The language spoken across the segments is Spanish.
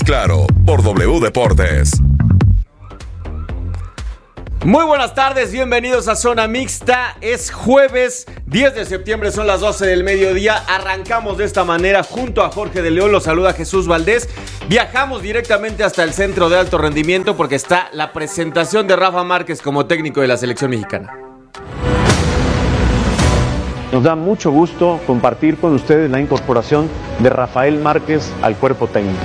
claro, por W Deportes. Muy buenas tardes, bienvenidos a Zona Mixta. Es jueves 10 de septiembre, son las 12 del mediodía. Arrancamos de esta manera junto a Jorge de León, los saluda Jesús Valdés. Viajamos directamente hasta el centro de alto rendimiento porque está la presentación de Rafa Márquez como técnico de la selección mexicana. Nos da mucho gusto compartir con ustedes la incorporación de Rafael Márquez al cuerpo técnico.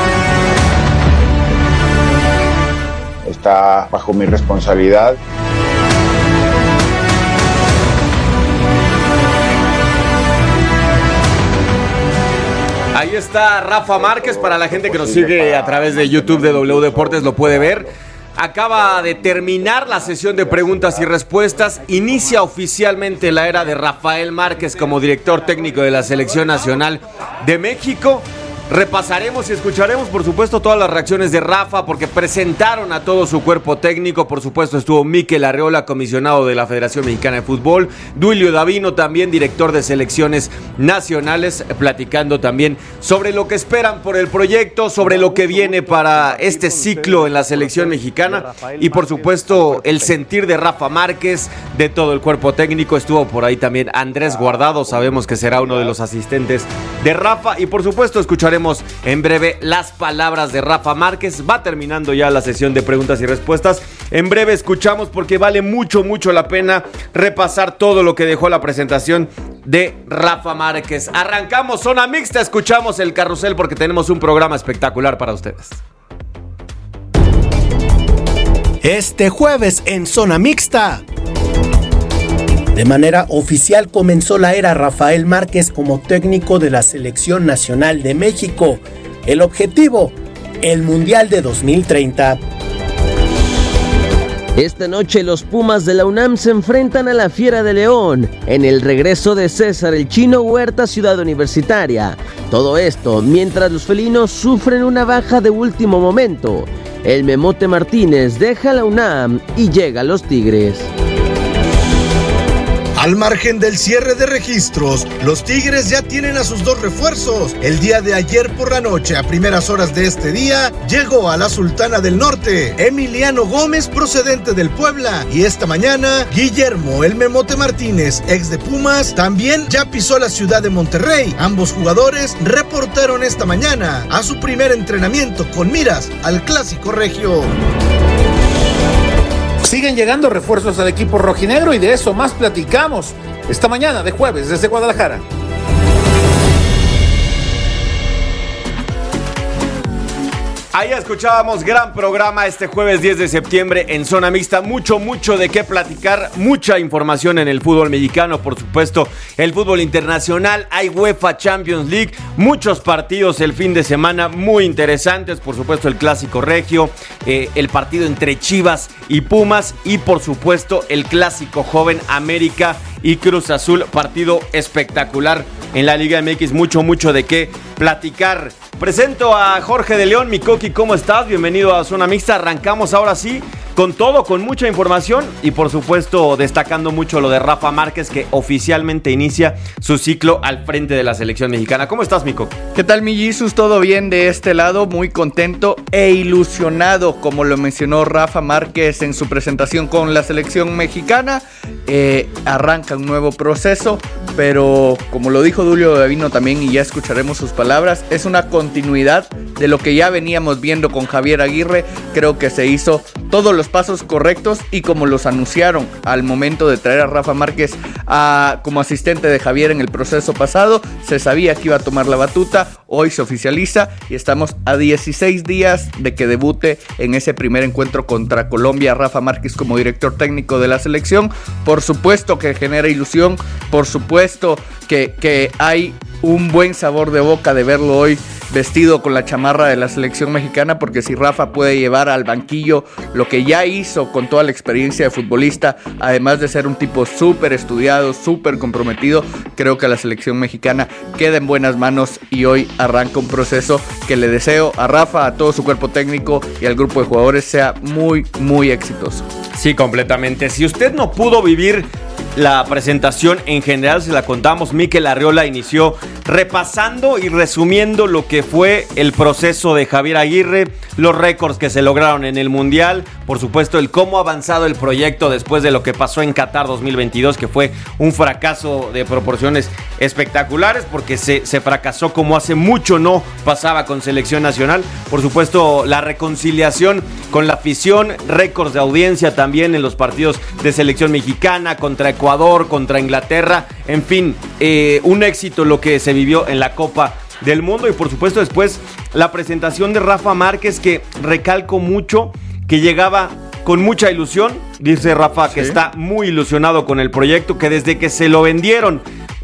Está bajo mi responsabilidad. Ahí está Rafa Márquez, para la gente que nos sigue a través de YouTube de W Deportes lo puede ver. Acaba de terminar la sesión de preguntas y respuestas. Inicia oficialmente la era de Rafael Márquez como director técnico de la Selección Nacional de México. Repasaremos y escucharemos, por supuesto, todas las reacciones de Rafa, porque presentaron a todo su cuerpo técnico. Por supuesto, estuvo Mikel Arriola, comisionado de la Federación Mexicana de Fútbol, Duilio Davino, también director de selecciones nacionales, platicando también sobre lo que esperan por el proyecto, sobre lo que viene para este ciclo en la selección mexicana y, por supuesto, el sentir de Rafa Márquez, de todo el cuerpo técnico. Estuvo por ahí también Andrés Guardado, sabemos que será uno de los asistentes de Rafa, y, por supuesto, escucharemos en breve las palabras de Rafa Márquez. Va terminando ya la sesión de preguntas y respuestas. En breve escuchamos, porque vale mucho la pena repasar todo lo que dejó la presentación de Rafa Márquez. Arrancamos Zona Mixta, escuchamos el carrusel porque tenemos un programa espectacular para ustedes. Este jueves en Zona Mixta, de manera oficial comenzó la era Rafael Márquez como técnico de la Selección Nacional de México. El objetivo, el Mundial de 2030. Esta noche los Pumas de la UNAM se enfrentan a la Fiera de León en el regreso de César el Chino Huerta a Ciudad Universitaria. Todo esto mientras los felinos sufren una baja de último momento. El Memote Martínez deja la UNAM y llega a los Tigres. Al margen del cierre de registros, los Tigres ya tienen a sus dos refuerzos. El día de ayer por la noche, a primeras horas de este día, llegó a la Sultana del Norte Emiliano Gómez, procedente del Puebla, y esta mañana Guillermo El Memote Martínez, ex de Pumas, también ya pisó la ciudad de Monterrey. Ambos jugadores reportaron esta mañana a su primer entrenamiento con miras al Clásico Regio. Siguen llegando refuerzos al equipo rojinegro y de eso más platicamos esta mañana de jueves desde Guadalajara. Ahí escuchábamos, gran programa este jueves 10 de septiembre en Zona Mixta. Mucho de qué platicar, mucha información en el fútbol mexicano, por supuesto, el fútbol internacional. Hay UEFA Champions League, muchos partidos el fin de semana muy interesantes, por supuesto el Clásico Regio, el partido entre Chivas y Pumas y, por supuesto, el Clásico Joven América y Cruz Azul, partido espectacular en la Liga MX. Mucho de qué platicar. Presento a Jorge de León. Mi Coqui, ¿cómo estás? Bienvenido a Zona Mixta. Arrancamos ahora sí con todo, con mucha información y, por supuesto, destacando mucho lo de Rafa Márquez, que oficialmente inicia su ciclo al frente de la selección mexicana. ¿Cómo estás, mi Coqui? ¿Qué tal, mi Jesus? ¿Todo bien de este lado? Muy contento e ilusionado, como lo mencionó Rafa Márquez en su presentación con la selección mexicana. Arranca un nuevo proceso, pero como lo dijo Duilio Davino también, y ya escucharemos sus palabras, es una continuidad de lo que ya veníamos viendo con Javier Aguirre. Creo que se hizo todos los pasos correctos y como los anunciaron al momento de traer a Rafa Márquez como asistente de Javier en el proceso pasado, se sabía que iba a tomar la batuta. Hoy se oficializa y estamos a 16 días de que debute en ese primer encuentro contra Colombia Rafa Márquez como director técnico de la selección. Por supuesto que genera ilusión, por supuesto que hay un buen sabor de boca de verlo hoy vestido con la chamarra de la selección mexicana, porque si Rafa puede llevar al banquillo lo que ya hizo con toda la experiencia de futbolista, además de ser un tipo súper estudiado, súper comprometido, creo que la selección mexicana queda en buenas manos y hoy arranca un proceso que le deseo a Rafa, a todo su cuerpo técnico y al grupo de jugadores sea muy exitoso. Sí, completamente. Si usted no pudo vivir la presentación en general, se la contamos. Mikel Arriola inició repasando y resumiendo lo que fue el proceso de Javier Aguirre, los récords que se lograron en el Mundial, por supuesto el cómo ha avanzado el proyecto después de lo que pasó en Qatar 2022, que fue un fracaso de proporciones espectaculares, porque se fracasó como hace mucho no pasaba con selección nacional. Por supuesto, la reconciliación con la afición, récords de audiencia también en los partidos de selección mexicana, contra Ecuador, contra Inglaterra, en fin, un éxito lo que se vivió en la Copa del Mundo. Y por supuesto después la presentación de Rafa Márquez, que recalco mucho que llegaba con mucha ilusión. Dice Rafa que está muy ilusionado con el proyecto, que desde que se lo vendieron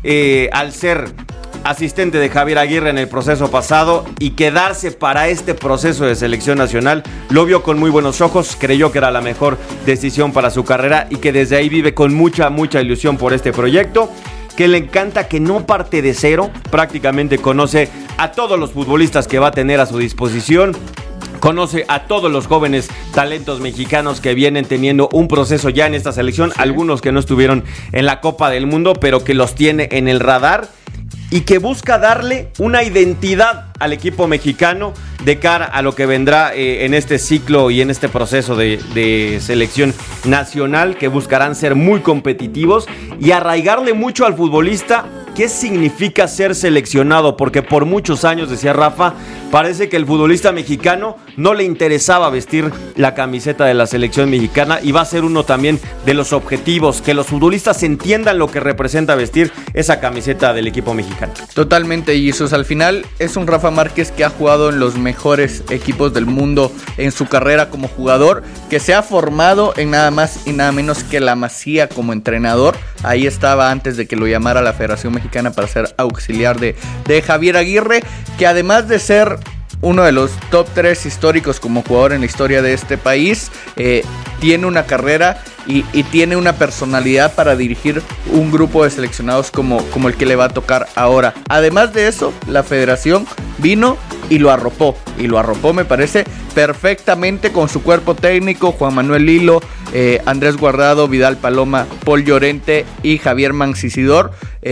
al ser asistente de Javier Aguirre en el proceso pasado y quedarse para este proceso de selección nacional, lo vio con muy buenos ojos, creyó que era la mejor decisión para su carrera y que desde ahí vive con mucha ilusión por este proyecto, que le encanta, que no parte de cero, prácticamente conoce a todos los futbolistas que va a tener a su disposición. Conoce a todos los jóvenes talentos mexicanos que vienen teniendo un proceso ya en esta selección, algunos que no estuvieron en la Copa del Mundo, pero que los tiene en el radar y que busca darle una identidad al equipo mexicano de cara a lo que vendrá en este ciclo y en este proceso de selección nacional, que buscarán ser muy competitivos y arraigarle mucho al futbolista qué significa ser seleccionado, porque por muchos años, decía Rafa, parece que el futbolista mexicano no le interesaba vestir la camiseta de la selección mexicana, y va a ser uno también de los objetivos, que los futbolistas entiendan lo que representa vestir esa camiseta del equipo mexicano. Totalmente, y eso al final es un Rafa Márquez que ha jugado en los mejores equipos del mundo en su carrera como jugador, que se ha formado en nada más y nada menos que la Masía como entrenador. Ahí estaba antes de que lo llamara la Federación Mexicana para ser auxiliar de Javier Aguirre, que además de ser uno de los top 3 históricos como jugador en la historia de este país, tiene una carrera y tiene una personalidad para dirigir un grupo de seleccionados como el que le va a tocar ahora. Además de eso, la federación vino y lo arropó me parece perfectamente con su cuerpo técnico: Juan Manuel Lillo, Andrés Guardado, Vidal Paloma, Paul Llorente y Javier Mancisidor.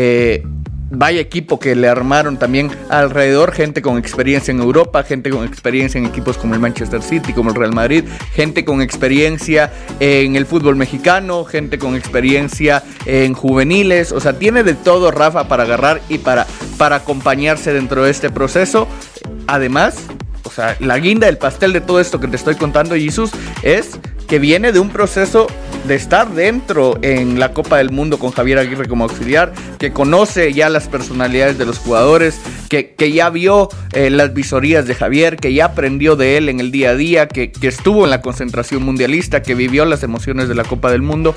Vaya equipo que le armaron también alrededor, gente con experiencia en Europa, gente con experiencia en equipos como el Manchester City, como el Real Madrid, gente con experiencia en el fútbol mexicano, gente con experiencia en juveniles. O sea, tiene de todo Rafa para agarrar y para acompañarse dentro de este proceso. Además, o sea, la guinda del pastel de todo esto que te estoy contando, Jesús, es que viene de un proceso de estar dentro en la Copa del Mundo con Javier Aguirre como auxiliar, que conoce ya las personalidades de los jugadores, que ya vio las visorías de Javier, que ya aprendió de él en el día a día, que estuvo en la concentración mundialista, que vivió las emociones de la Copa del Mundo.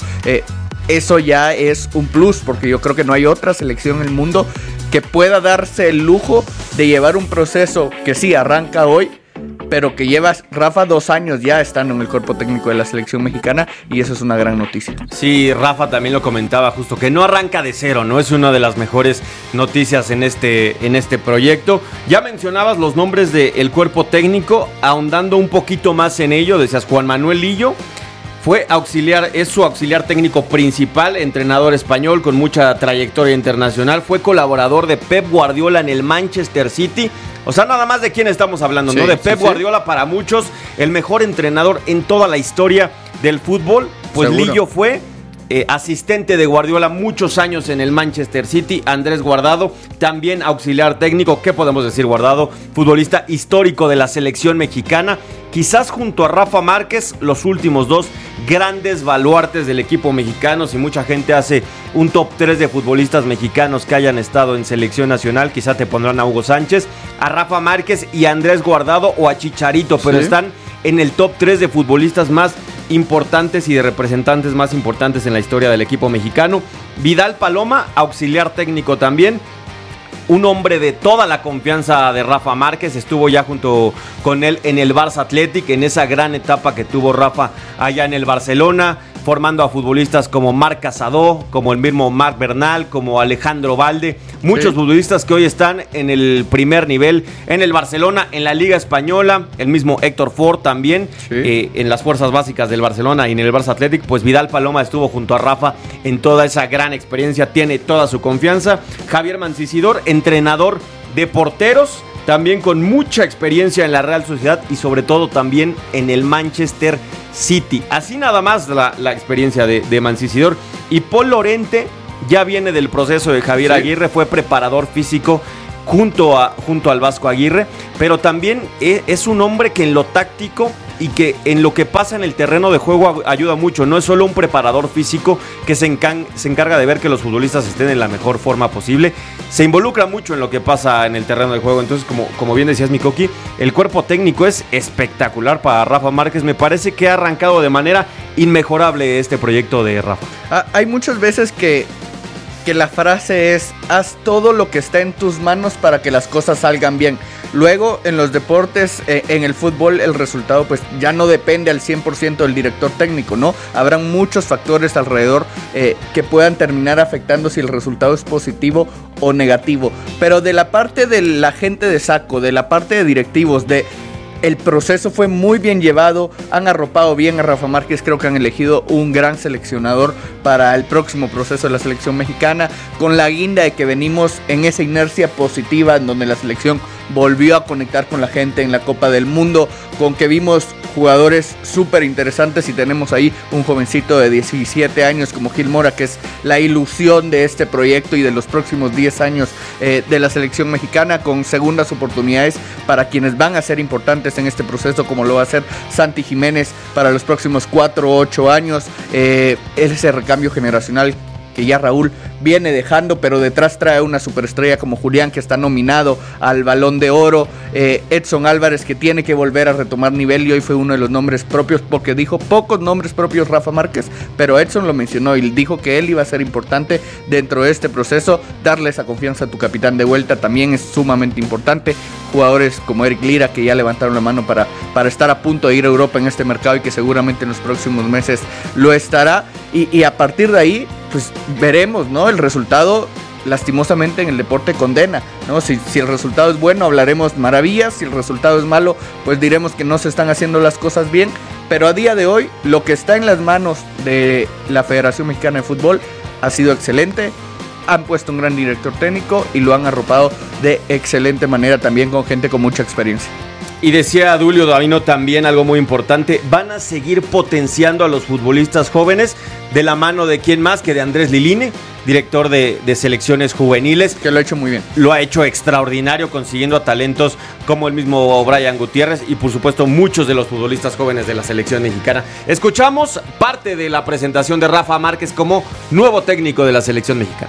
Eso ya es un plus, porque yo creo que no hay otra selección en el mundo que pueda darse el lujo de llevar un proceso que sí arranca hoy, pero que lleva Rafa 2 años ya estando en el cuerpo técnico de la selección mexicana, y eso es una gran noticia. Sí, Rafa también lo comentaba justo, que no arranca de cero, ¿no? Es una de las mejores noticias en este proyecto. Ya mencionabas los nombres del cuerpo técnico, ahondando un poquito más en ello, decías Juan Manuel Lillo. Fue auxiliar, es su auxiliar técnico principal, entrenador español con mucha trayectoria internacional. Fue colaborador de Pep Guardiola en el Manchester City. O sea, nada más de quién estamos hablando, sí, ¿no? De Pep Guardiola, para muchos, el mejor entrenador en toda la historia del fútbol. Pues seguro. Lillo fue asistente de Guardiola muchos años en el Manchester City. Andrés Guardado, también auxiliar técnico. ¿Qué podemos decir? Guardado, futbolista histórico de la selección mexicana. Quizás junto a Rafa Márquez, los últimos 2 grandes baluartes del equipo mexicano. Si mucha gente hace un top 3 de futbolistas mexicanos que hayan estado en selección nacional, quizá te pondrán a Hugo Sánchez, a Rafa Márquez y a Andrés Guardado o a Chicharito, pero sí están en el top 3 de futbolistas más importantes y de representantes más importantes en la historia del equipo mexicano. Vidal Paloma, auxiliar técnico también. Un hombre de toda la confianza de Rafa Márquez, estuvo ya junto con él en el Barça Athletic, en esa gran etapa que tuvo Rafa allá en el Barcelona. formando a futbolistas como Marc Casado, como el mismo Marc Bernal, como Alejandro Valde, muchos futbolistas que hoy están en el primer nivel, en el Barcelona, en la Liga Española, el mismo Héctor Ford también, en las fuerzas básicas del Barcelona y en el Barça Athletic. Pues Vidal Paloma estuvo junto a Rafa en toda esa gran experiencia, tiene toda su confianza. Javier Mancisidor, entrenador de porteros, también con mucha experiencia en la Real Sociedad y sobre todo también en el Manchester City. Así nada más la experiencia de Mancisidor. Y Paul Lorente ya viene del proceso de Javier Aguirre, fue preparador físico junto al Vasco Aguirre, pero también es un hombre que en lo táctico y que en lo que pasa en el terreno de juego ayuda mucho. No es solo un preparador físico que se encarga de ver que los futbolistas estén en la mejor forma posible, se involucra mucho en lo que pasa en el terreno de juego. Entonces, como bien decías, mi Coqui, el cuerpo técnico es espectacular para Rafa Márquez. Me parece que ha arrancado de manera inmejorable este proyecto de Rafa. Hay muchas veces que la frase es: haz todo lo que está en tus manos para que las cosas salgan bien. Luego, en los deportes, en el fútbol, el resultado pues ya no depende al 100% del director técnico, ¿no? Habrán muchos factores alrededor que puedan terminar afectando si el resultado es positivo o negativo. Pero de la parte de la gente de saco, de la parte de directivos, el proceso fue muy bien llevado, han arropado bien a Rafa Márquez, creo que han elegido un gran seleccionador para el próximo proceso de la selección mexicana, con la guinda de que venimos en esa inercia positiva en donde la selección volvió a conectar con la gente en la Copa del Mundo, con que vimos jugadores súper interesantes y tenemos ahí un jovencito de 17 años como Gil Mora, que es la ilusión de este proyecto y de los próximos 10 años de la selección mexicana, con segundas oportunidades para quienes van a ser importantes en este proceso, como lo va a ser Santi Jiménez para los próximos 4 o 8 años. Ese recambio generacional que ya Raúl viene dejando, pero detrás trae una superestrella como Julián, que está nominado al Balón de Oro, Edson Álvarez, que tiene que volver a retomar nivel y hoy fue uno de los nombres propios, porque dijo pocos nombres propios Rafa Márquez, pero Edson lo mencionó y dijo que él iba a ser importante dentro de este proceso. Darle esa confianza a tu capitán de vuelta también es sumamente importante. Jugadores como Eric Lira, que ya levantaron la mano para estar a punto de ir a Europa en este mercado y que seguramente en los próximos meses lo estará, y a partir de ahí pues veremos, ¿no? El resultado, lastimosamente, en el deporte condena, ¿no? Si el resultado es bueno, hablaremos maravillas. Si el resultado es malo, pues diremos que no se están haciendo las cosas bien. Pero a día de hoy, lo que está en las manos de la Federación Mexicana de Fútbol ha sido excelente. Han puesto un gran director técnico y lo han arropado de excelente manera, también con gente con mucha experiencia. Y decía Dulio Davino también algo muy importante: van a seguir potenciando a los futbolistas jóvenes de la mano de quién más que de Andrés Liline, director de selecciones juveniles. Que lo ha hecho muy bien. Lo ha hecho extraordinario, consiguiendo a talentos como el mismo Brian Gutiérrez y por supuesto muchos de los futbolistas jóvenes de la selección mexicana. Escuchamos parte de la presentación de Rafa Márquez como nuevo técnico de la selección mexicana.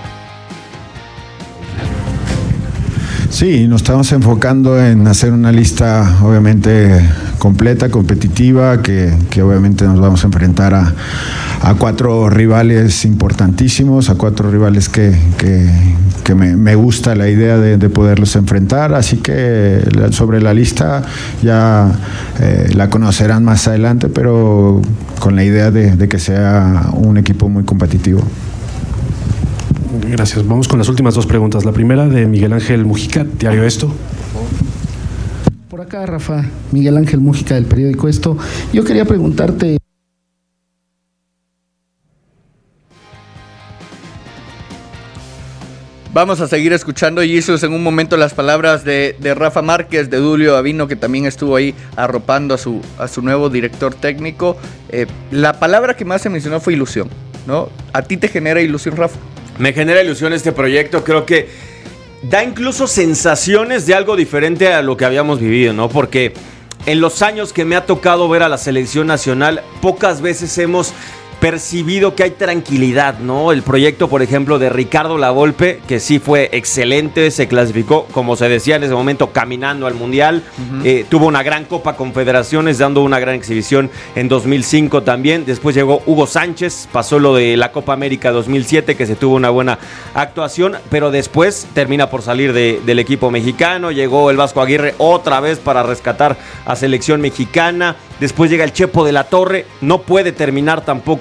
Sí, nos estamos enfocando en hacer una lista obviamente completa, competitiva, que obviamente nos vamos a enfrentar a 4 rivales importantísimos, a 4 rivales que me gusta la idea de poderlos enfrentar, así que sobre la lista ya la conocerán más adelante, pero con la idea de que sea un equipo muy competitivo. Gracias. Vamos con las últimas 2 preguntas. La primera de Miguel Ángel Mujica, Diario Esto. Por acá, Rafa, Miguel Ángel Mujica, del periódico Esto. Yo quería preguntarte... Vamos a seguir escuchando, Jesus, en un momento las palabras de Rafa Márquez, de Dulio Davino, que también estuvo ahí arropando a su nuevo director técnico. La palabra que más se mencionó fue ilusión, ¿no? ¿A ti te genera ilusión, Rafa? Me genera ilusión este proyecto, creo que da incluso sensaciones de algo diferente a lo que habíamos vivido, ¿no? Porque en los años que me ha tocado ver a la selección nacional, pocas veces hemos percibido que hay tranquilidad, ¿no? El proyecto, por ejemplo, de Ricardo Lavolpe, que sí fue excelente, se clasificó, como se decía en ese momento, caminando al Mundial, tuvo una gran Copa Confederaciones, dando una gran exhibición en 2005 también. Después llegó Hugo Sánchez, pasó lo de la Copa América 2007, que se tuvo una buena actuación, pero después termina por salir del equipo mexicano. Llegó el Vasco Aguirre otra vez para rescatar a selección mexicana. Después llega el Chepo de la Torre, no puede terminar tampoco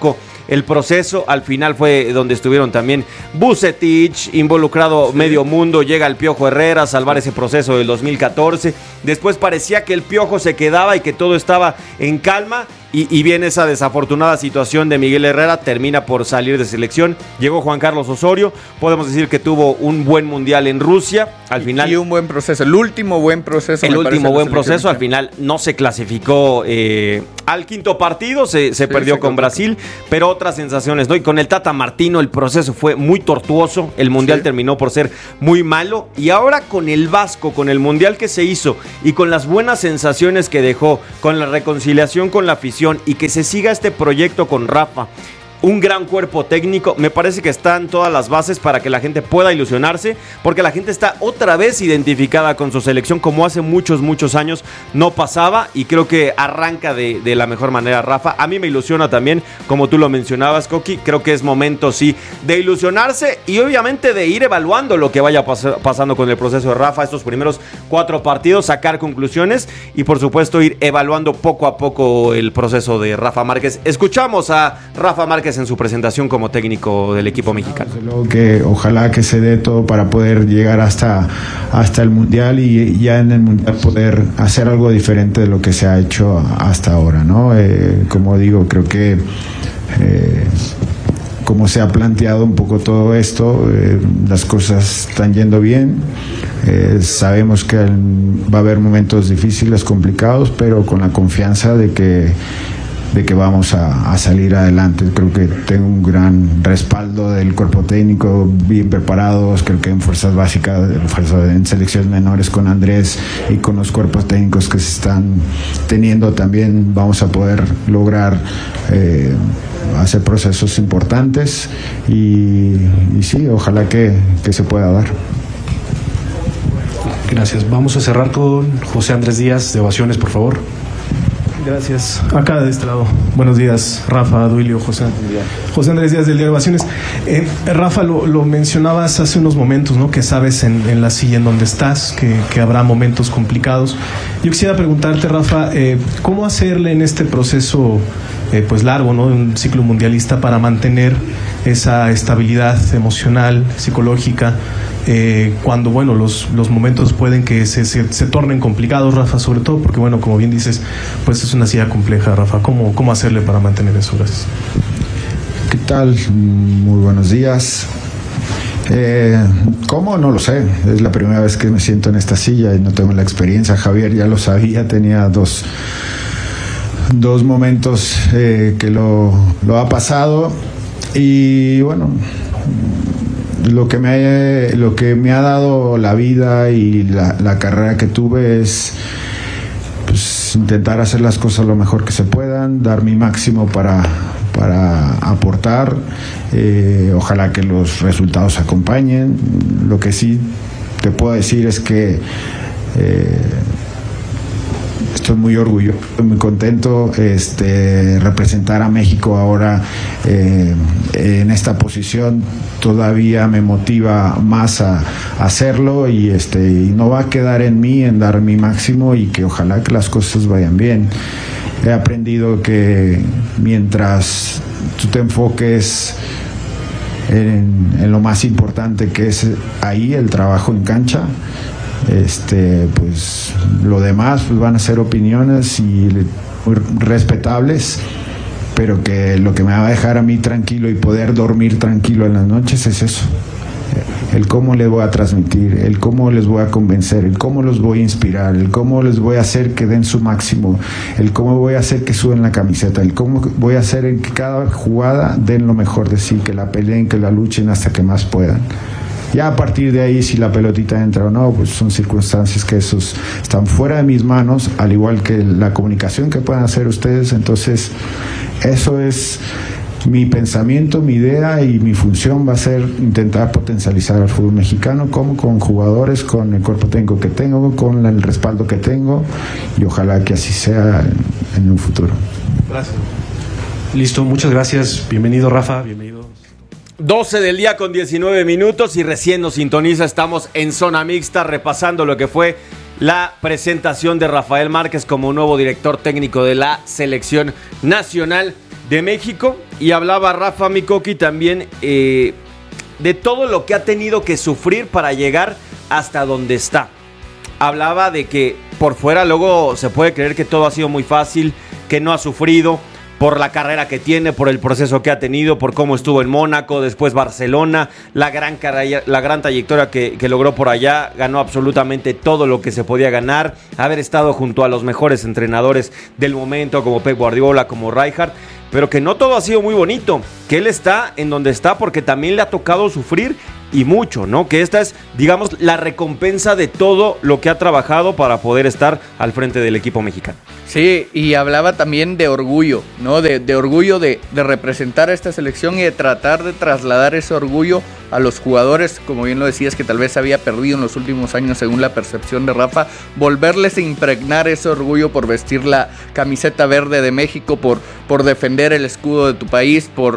poco el proceso. Al final fue donde estuvieron también Vucetich, involucrado medio mundo. Llega el Piojo Herrera a salvar ese proceso del 2014. Después parecía que el Piojo se quedaba y que todo estaba en calma. Y viene esa desafortunada situación de Miguel Herrera, termina por salir de selección. Llegó Juan Carlos Osorio, podemos decir que tuvo un buen mundial en Rusia. Al final, y un buen proceso, el último buen proceso. Al final no se clasificó al quinto partido, se perdió con Brasil, pero otras sensaciones, ¿no? Y con el Tata Martino el proceso fue muy tortuoso, el mundial terminó por ser muy malo, y ahora con el Vasco, con el mundial que se hizo y con las buenas sensaciones que dejó, con la reconciliación con la afición, y que se siga este proyecto con Rafa, un gran cuerpo técnico, me parece que están todas las bases para que la gente pueda ilusionarse, porque la gente está otra vez identificada con su selección como hace muchos años no pasaba, y creo que arranca de la mejor manera Rafa. A mí me ilusiona también, como tú lo mencionabas, Coqui, creo que es momento sí de ilusionarse y obviamente de ir evaluando lo que vaya pasando con el proceso de Rafa, estos primeros 4 partidos, sacar conclusiones y por supuesto ir evaluando poco a poco el proceso de Rafa Márquez. Escuchamos a Rafa Márquez en su presentación como técnico del equipo mexicano. Que ojalá que se dé todo para poder llegar hasta el Mundial y ya en el Mundial poder hacer algo diferente de lo que se ha hecho hasta ahora, ¿no? Como digo, creo que como se ha planteado un poco todo esto, las cosas están yendo bien. Sabemos que va a haber momentos difíciles, complicados, pero con la confianza de que vamos a salir adelante. Creo que tengo un gran respaldo del cuerpo técnico, bien preparados. Creo que en fuerzas básicas, en selecciones menores con Andrés y con los cuerpos técnicos que se están teniendo también vamos a poder lograr hacer procesos importantes y sí, ojalá que se pueda dar. Gracias. Vamos a cerrar con José Andrés Díaz de Ovaciones, por favor. Gracias. Acá de este lado. Buenos días, Rafa, Duilio, José. José Andrés Díaz del Diario Ovaciones. Rafa, lo mencionabas hace unos momentos, ¿no? Que sabes en la silla en donde estás, que habrá momentos complicados. Yo quisiera preguntarte, Rafa, ¿cómo hacerle en este proceso pues largo, ¿no? De un ciclo mundialista para mantener esa estabilidad emocional, psicológica, cuando, bueno, los momentos pueden que se tornen complicados, Rafa, sobre todo porque, bueno, como bien dices, pues es una silla compleja, Rafa. ¿Cómo hacerle para mantener eso? Gracias. ¿Qué tal? Muy buenos días. ¿Cómo? No lo sé. Es la primera vez que me siento en esta silla y no tengo la experiencia. Javier ya lo sabía, tenía dos momentos que lo ha pasado y bueno, lo que me ha dado la vida y la carrera que tuve es pues intentar hacer las cosas lo mejor que se puedan, dar mi máximo para aportar, ojalá que los resultados acompañen. Lo que sí te puedo decir es que estoy muy orgulloso, muy contento representar a México ahora en esta posición. Todavía me motiva más a hacerlo y no va a quedar en mí en dar mi máximo y que ojalá que las cosas vayan bien. He aprendido que mientras tú te enfoques en lo más importante, que es ahí el trabajo en cancha, pues lo demás pues van a ser opiniones y muy respetables, pero que lo que me va a dejar a mí tranquilo y poder dormir tranquilo en las noches es eso, el cómo les voy a transmitir, el cómo les voy a convencer, el cómo los voy a inspirar, el cómo les voy a hacer que den su máximo, el cómo voy a hacer que suben la camiseta, el cómo voy a hacer en que cada jugada den lo mejor de sí, que la peleen, que la luchen hasta que más puedan. Ya a partir de ahí, si la pelotita entra o no, pues son circunstancias que esos están fuera de mis manos, al igual que la comunicación que puedan hacer ustedes. Entonces, eso es mi pensamiento, mi idea y mi función va a ser intentar potencializar al fútbol mexicano, como con jugadores, con el cuerpo técnico que tengo, con el respaldo que tengo, y ojalá que así sea en un futuro. Gracias. Listo, muchas gracias. Bienvenido, Rafa, bienvenido. 12 del día con 19 minutos y recién nos sintoniza, estamos en Zona Mixta repasando lo que fue la presentación de Rafael Márquez como nuevo director técnico de la selección nacional. de México, y hablaba Rafa Mikoki también de todo lo que ha tenido que sufrir para llegar hasta donde está. Hablaba de que por fuera luego se puede creer que todo ha sido muy fácil, que no ha sufrido por la carrera que tiene, por el proceso que ha tenido, por cómo estuvo en Mónaco, después Barcelona, la gran trayectoria que logró por allá, ganó absolutamente todo lo que se podía ganar, haber estado junto a los mejores entrenadores del momento, como Pep Guardiola, como Rijkaard, pero que no todo ha sido muy bonito, que él está en donde está porque también le ha tocado sufrir y mucho, ¿no? Que esta es, digamos, la recompensa de todo lo que ha trabajado para poder estar al frente del equipo mexicano. Sí, y hablaba también de orgullo, ¿no? De orgullo de representar a esta selección y de tratar de trasladar ese orgullo a los jugadores, como bien lo decías, que tal vez había perdido en los últimos años según la percepción de Rafa, volverles a impregnar ese orgullo por vestir la camiseta verde de México, por defender el escudo de tu país, por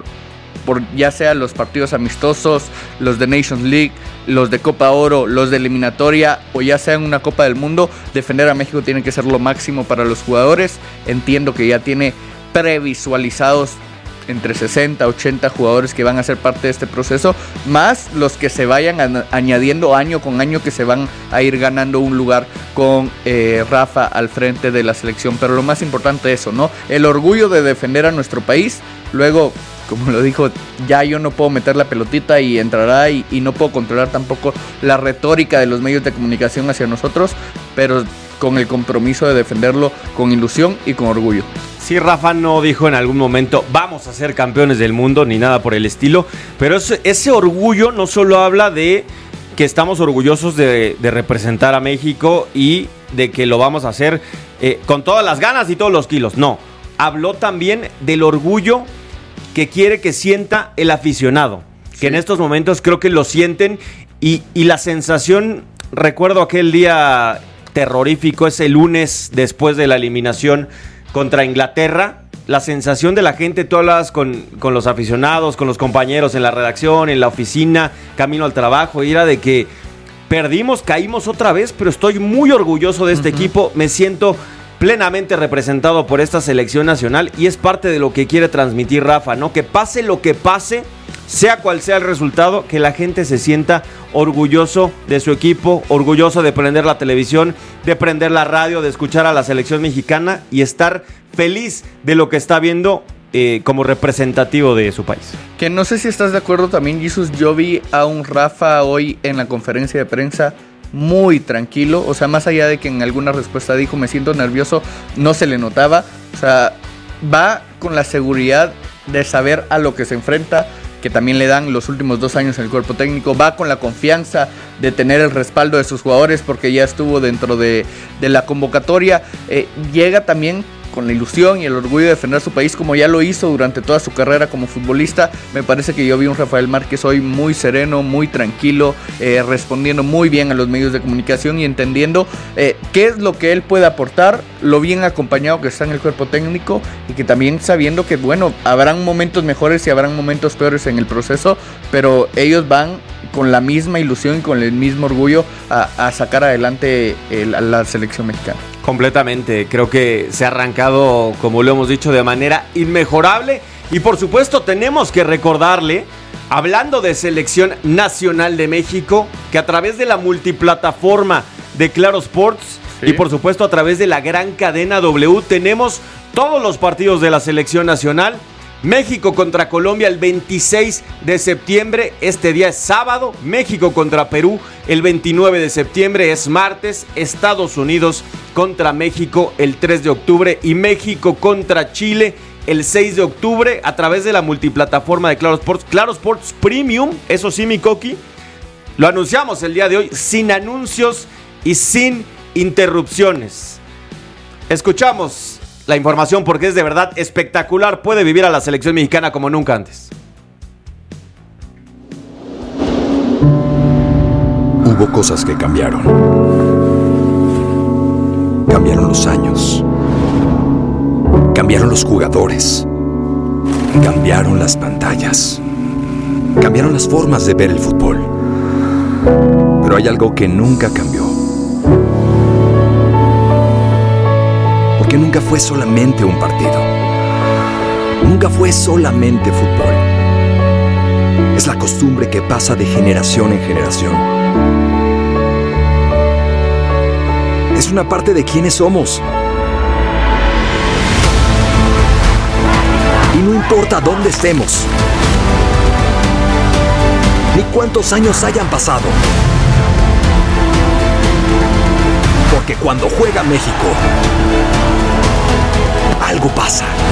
ya sea los partidos amistosos, los de Nations League, los de Copa Oro, los de eliminatoria o ya sea en una Copa del Mundo. Defender a México tiene que ser lo máximo para los jugadores. Entiendo que ya tiene previsualizados entre 60, 80 jugadores que van a ser parte de este proceso, más los que se vayan añadiendo año con año, que se van a ir ganando un lugar con Rafa al frente de la selección. Pero lo más importante es eso, ¿no? El orgullo de defender a nuestro país. Luego, como lo dijo, ya yo no puedo meter la pelotita y entrará y no puedo controlar tampoco la retórica de los medios de comunicación hacia nosotros, pero con el compromiso de defenderlo con ilusión y con orgullo. Sí, Rafa no dijo en algún momento vamos a ser campeones del mundo ni nada por el estilo, pero ese orgullo no solo habla de que estamos orgullosos de representar a México y de que lo vamos a hacer con todas las ganas y todos los kilos, no, habló también del orgullo que quiere que sienta el aficionado, que en estos momentos creo que lo sienten y la sensación, recuerdo aquel día terrorífico, ese lunes después de la eliminación contra Inglaterra, la sensación de la gente, tú hablabas con los aficionados, con los compañeros en la redacción, en la oficina, camino al trabajo, y era de que perdimos, caímos otra vez, pero estoy muy orgulloso de este equipo, me siento plenamente representado por esta selección nacional y es parte de lo que quiere transmitir Rafa, ¿no? Que pase lo que pase, sea cual sea el resultado, que la gente se sienta orgulloso de su equipo, orgulloso de prender la televisión, de prender la radio, de escuchar a la selección mexicana y estar feliz de lo que está viendo como representativo de su país. Que no sé si estás de acuerdo también, Jesus, yo vi a un Rafa hoy en la conferencia de prensa muy tranquilo, o sea, más allá de que en alguna respuesta dijo me siento nervioso, no se le notaba, o sea, va con la seguridad de saber a lo que se enfrenta, que también le dan los últimos 2 años en el cuerpo técnico, va con la confianza de tener el respaldo de sus jugadores porque ya estuvo dentro de la convocatoria, llega también con la ilusión y el orgullo de defender a su país como ya lo hizo durante toda su carrera como futbolista. Me parece que yo vi un Rafael Márquez hoy muy sereno, muy tranquilo, respondiendo muy bien a los medios de comunicación y entendiendo qué es lo que él puede aportar, lo bien acompañado que está en el cuerpo técnico y que también sabiendo que bueno, habrán momentos mejores y habrán momentos peores en el proceso, pero ellos van con la misma ilusión y con el mismo orgullo a sacar adelante a la selección mexicana. Completamente, creo que se ha arrancado, como lo hemos dicho, de manera inmejorable y por supuesto tenemos que recordarle, hablando de Selección Nacional de México, que a través de la multiplataforma de Claro Sports y por supuesto a través de la gran cadena W tenemos todos los partidos de la Selección Nacional. México contra Colombia el 26 de septiembre, este día es sábado. México contra Perú el 29 de septiembre, es martes. Estados Unidos contra México el 3 de octubre y México contra Chile el 6 de octubre a través de la multiplataforma de Claro Sports Premium. Eso sí, mi Coqui, lo anunciamos el día de hoy sin anuncios y sin interrupciones. Escuchamos la información porque es de verdad espectacular. Puede vivir a la selección mexicana como nunca antes. Hubo cosas que cambiaron. Cambiaron los años. Cambiaron los jugadores. Cambiaron las pantallas. Cambiaron las formas de ver el fútbol. Pero hay algo que nunca cambió. Porque nunca fue solamente un partido. nunca fue solamente fútbol. Es la costumbre que pasa de generación en generación. Es una parte de quienes somos. Y no importa dónde estemos, ni cuántos años hayan pasado. Porque cuando juega México, algo pasa.